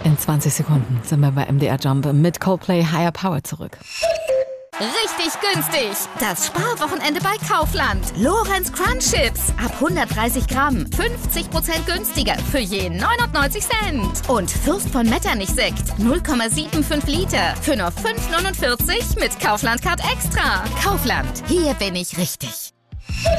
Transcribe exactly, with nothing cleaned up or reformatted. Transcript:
In zwanzig Sekunden sind wir bei M D R Jump mit Coldplay Higher Power zurück. Richtig günstig. Das Sparwochenende bei Kaufland. Lorenz Crunch Chips. Ab hundertdreißig Gramm. fünfzig Prozent günstiger. Für je neunundneunzig Cent. Und Fürst von Metternich Sekt. null Komma fünfundsiebzig Liter. Für nur fünf Euro neunundvierzig mit Kaufland Card Extra. Kaufland. Hier bin ich richtig.